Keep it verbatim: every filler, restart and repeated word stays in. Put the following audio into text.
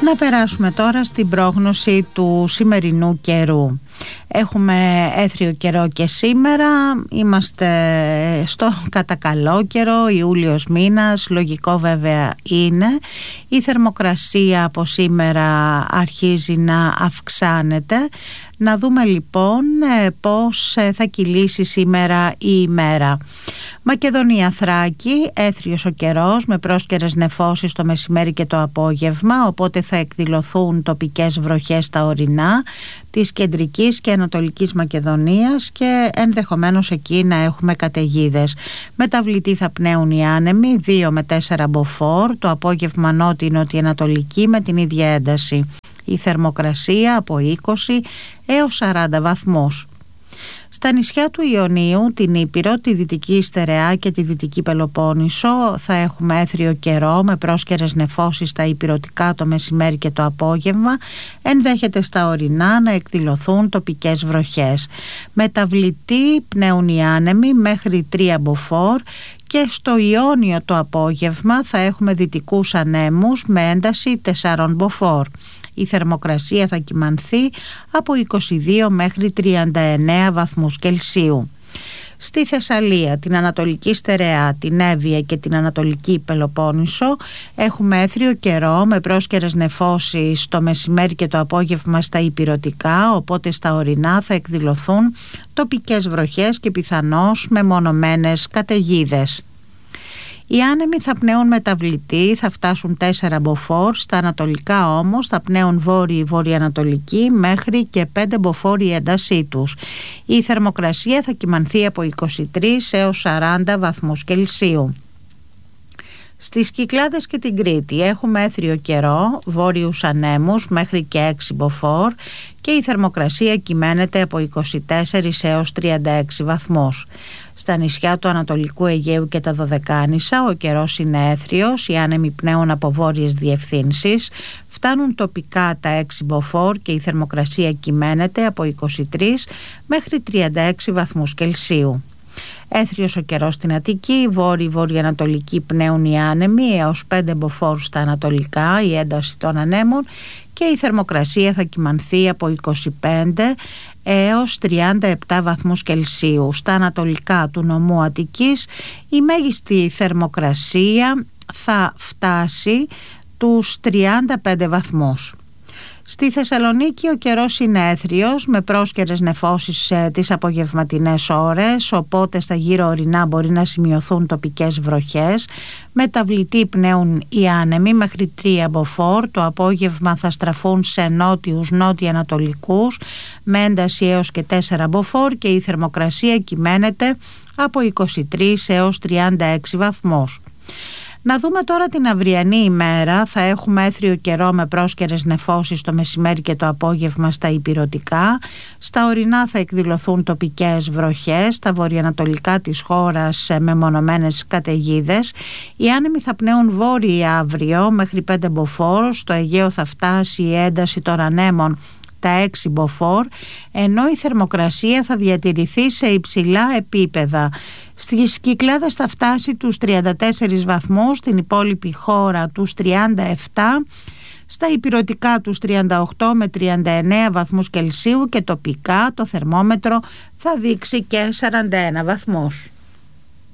Να περάσουμε τώρα στην πρόγνωση του σημερινού καιρού. Έχουμε έθριο καιρό και σήμερα, είμαστε στο κατακαλό καιρό, Ιούλιος μήνας, λογικό βέβαια είναι. Η θερμοκρασία από σήμερα αρχίζει να αυξάνεται. Να δούμε λοιπόν πώς θα κυλήσει σήμερα η ημέρα. Μακεδονία Θράκη, έθριος ο καιρός με πρόσκαιρες νεφώσεις το μεσημέρι και το απόγευμα, οπότε θα εκδηλωθούν τοπικές βροχές στα ορεινά της κεντρικής και ανατολικής Μακεδονίας και ενδεχομένως εκεί να έχουμε καταιγίδες. Μεταβλητή θα πνέουν οι άνεμοι δύο με τέσσερα μποφόρ, το απόγευμα νότιο-νοτιοανατολική με την ίδια ένταση. Η θερμοκρασία από είκοσι έως σαράντα βαθμούς. Στα νησιά του Ιωνίου, την Ήπειρο, τη Δυτική Στερεά και τη Δυτική Πελοπόννησο θα έχουμε έθριο καιρό με πρόσκαιρες νεφώσεις στα ηπειρωτικά το μεσημέρι και το απόγευμα. Ενδέχεται στα ορεινά να εκδηλωθούν τοπικές βροχές. Μεταβλητή πνέουν οι άνεμοι μέχρι τρία μποφόρ και στο Ιόνιο το απόγευμα θα έχουμε δυτικούς ανέμους με ένταση τεσσάρων μποφόρ. Η θερμοκρασία θα κυμανθεί από είκοσι δύο μέχρι τριάντα εννέα βαθμούς Κελσίου. Στη Θεσσαλία, την Ανατολική Στερεά, την Εύβοια και την Ανατολική Πελοπόννησο έχουμε έθριο καιρό με πρόσκαιρες νεφώσεις το μεσημέρι και το απόγευμα στα ηπειρωτικά, οπότε στα ορεινά θα εκδηλωθούν τοπικές βροχές και πιθανώς μεμονωμένες καταιγίδες. Οι άνεμοι θα πνέουν μεταβλητή, θα φτάσουν τέσσερα μποφόρ, στα ανατολικά όμως θα πνέουν βόρειο-βορειοανατολική μέχρι και πέντε μποφόρ η έντασή τους. Η θερμοκρασία θα κυμανθεί από είκοσι τρεις έως σαράντα βαθμούς Κελσίου. Στις Κυκλάδες και την Κρήτη έχουμε έθριο καιρό, βόρειους ανέμους μέχρι και έξι μποφόρ και η θερμοκρασία κυμαίνεται από είκοσι τέσσερα έως τριάντα έξι βαθμούς. Στα νησιά του Ανατολικού Αιγαίου και τα Δωδεκάνησα ο καιρός είναι έθριος, οι άνεμοι πνέουν από βόρειες διευθύνσεις, φτάνουν τοπικά τα έξι μποφόρ και η θερμοκρασία κυμαίνεται από είκοσι τρεις μέχρι τριάντα έξι βαθμούς Κελσίου. Έθριος ο καιρός στην Αττική, βόρειο-βορειοανατολική πνέουν οι άνεμοι έως πέντε μποφόρ στα ανατολικά, η ένταση των ανέμων και η θερμοκρασία θα κυμανθεί από είκοσι πέντε έως τριάντα επτά βαθμούς Κελσίου. Στα ανατολικά του νομού Αττικής η μέγιστη θερμοκρασία θα φτάσει τους τριάντα πέντε βαθμούς. Στη Θεσσαλονίκη ο καιρός είναι έθριος με πρόσκαιρες νεφώσεις ε, τις απογευματινές ώρες, οπότε στα γύρω ορεινά μπορεί να σημειωθούν τοπικές βροχές. Μεταβλητή πνέουν οι άνεμοι μέχρι τρία μποφόρ, το απόγευμα θα στραφούν σε νότιους νότιο-ανατολικούς με ένταση έως και τέσσερα μποφόρ και η θερμοκρασία κυμαίνεται από είκοσι τρεις έως τριάντα έξι βαθμούς. Να δούμε τώρα την αυριανή ημέρα. Θα έχουμε έθριο καιρό με πρόσκαιρες νεφώσεις το μεσημέρι και το απόγευμα στα ηπειρωτικά. Στα ορεινά θα εκδηλωθούν τοπικές βροχές, στα βορειοανατολικά της χώρας με μονομένες καταιγίδες. Οι άνεμοι θα πνέουν βόρειοι αύριο μέχρι πέντε μποφόρ, στο Αιγαίο θα φτάσει η ένταση των ανέμων τα έξι μποφόρ, ενώ η θερμοκρασία θα διατηρηθεί σε υψηλά επίπεδα. Στις Κυκλάδες θα φτάσει τους τριάντα τέσσερις βαθμούς, στην υπόλοιπη χώρα τους τριάντα επτά, στα ηπειρωτικά τους τριάντα οκτώ με τριάντα εννέα βαθμούς Κελσίου και τοπικά το θερμόμετρο θα δείξει και σαράντα ένα βαθμούς.